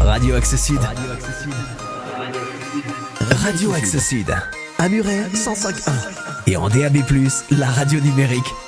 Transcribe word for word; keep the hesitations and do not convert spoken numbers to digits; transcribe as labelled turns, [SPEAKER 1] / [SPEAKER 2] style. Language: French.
[SPEAKER 1] Radio Axe Sud. Radio Axe Sud. À Muret, cent cinq point un. Et en D A B plus, la radio numérique